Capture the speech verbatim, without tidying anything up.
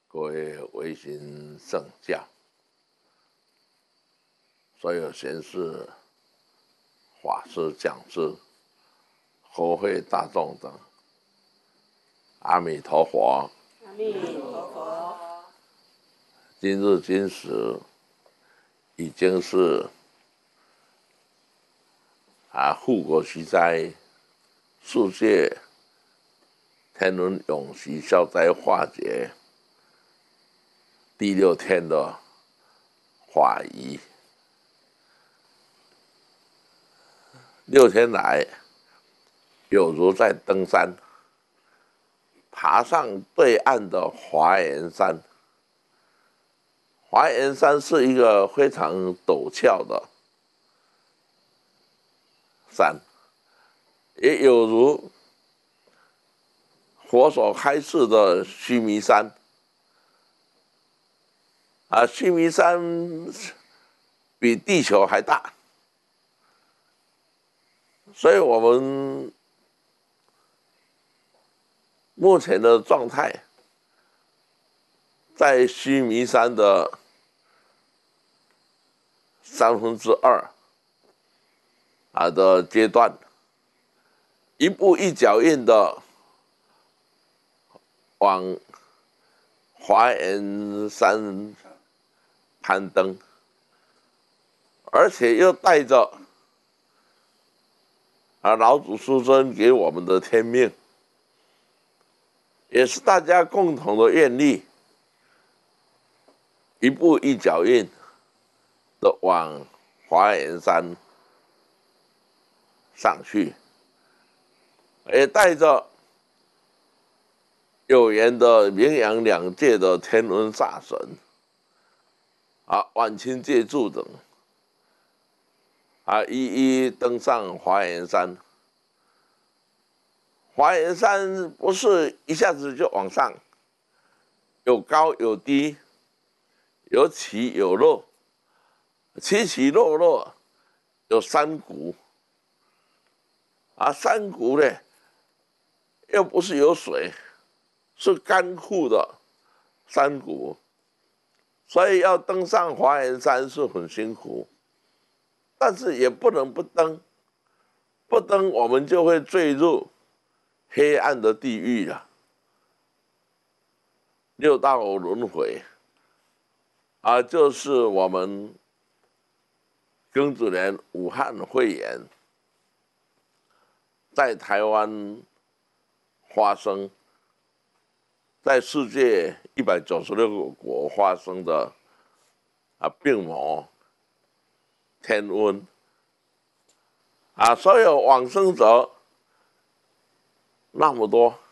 各位维新圣教，所有贤士、法师、讲师、和会大众等，阿弥陀佛！ 阿弥陀佛！ 今日今时，已经是啊护国息灾、世界天伦永息、消灾化解第六天的法仪。六天来，有如在登山，爬上对岸的华严山。华严山是一个非常陡峭的山，也有如佛所开示的须弥山。啊，须弥山比地球还大，所以我们目前的状态，在须弥山的三分之二啊的阶段，一步一脚印的往华严山攀登，而且又带着啊老祖师尊给我们的天命，也是大家共同的愿力，一步一脚印的往华严山上去，也带着有缘的名扬两界的天文煞神啊、万亲借助等啊，一一登上华严山。华严山不是一下子就往上，有高有低，有起有落，起起落落，有山谷啊，山谷呢又不是有水，是干枯的山谷，所以要登上华严山是很辛苦，但是也不能不登，不登我们就会坠入黑暗的地狱了，六道轮回啊，就是我们庚子年武汉肺炎在台湾发生，在世界一百九十六个国发生的啊病魔天瘟啊，所有往生者那么多，